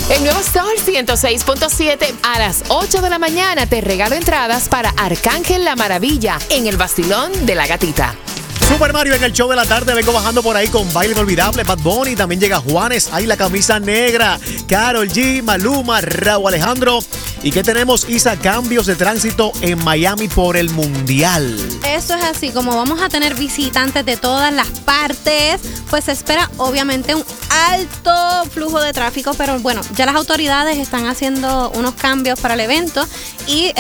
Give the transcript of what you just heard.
El nuevo Sol 106.7 a las 8 de la mañana te regalo entradas para Arcángel La Maravilla en el Bastilón de la Gatita. Super Mario en el show de la tarde. Vengo bajando por ahí con Baile Inolvidable, Bad Bunny. También llega Juanes, ahí la camisa negra, Karol G, Maluma, Rauw Alejandro. ¿Y qué tenemos, Isa? Cambios de tránsito en Miami por el Mundial. Eso es así, como vamos a tener visitantes de todas las partes, pues se espera obviamente un alto flujo de tráfico, pero bueno, ya las autoridades están haciendo unos cambios para el evento y